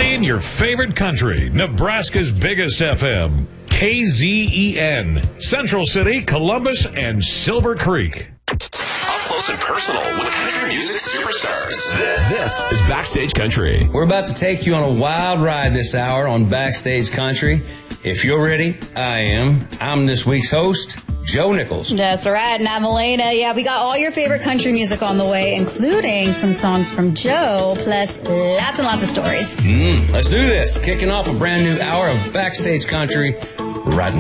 Playing your favorite country, Nebraska's biggest FM, KZEN, Central City, Columbus, and Silver Creek. Up close and personal with country music superstars. This is Backstage Country. We're about to take you on a wild ride this hour on Backstage Country. If you're ready, I am. I'm this week's host, Joe Nichols. That's right, and I'm Elena. Yeah, we got all your favorite country music on the way, including some songs from Joe, plus lots and lots of stories. Let's do this. Kicking off a brand new hour of Backstage Country right now.